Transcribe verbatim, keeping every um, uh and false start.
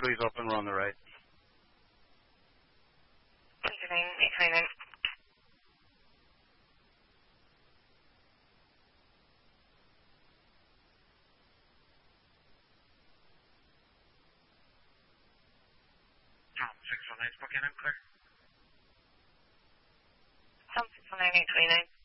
roadway's open, we're on the right. eight twenty-nine. Tom six one nine, Spokane, I'm clear. Tom six one nine, eight twenty-nine.